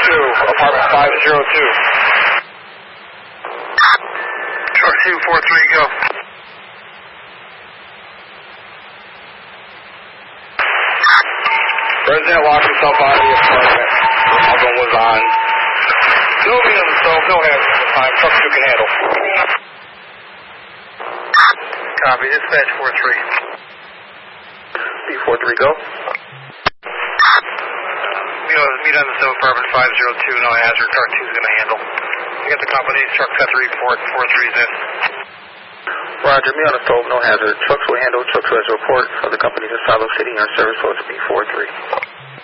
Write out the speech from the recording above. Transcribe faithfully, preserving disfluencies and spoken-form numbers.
two, apartment five zero two. Truck two four three, go. Resident locked himself out of the apartment. Other one was on. Nobody on the stove, no hazard at the time. Truck two can handle. Copy, dispatch four three. B four three, go. Meet on, meet on the stove, apartment five zero two, no hazard. Truck two is going to handle. You got the company, truck set to report, four three is in. Roger, me on the stove, no hazard. Trucks will handle, trucks will report for the company to Silo City on service post B four three.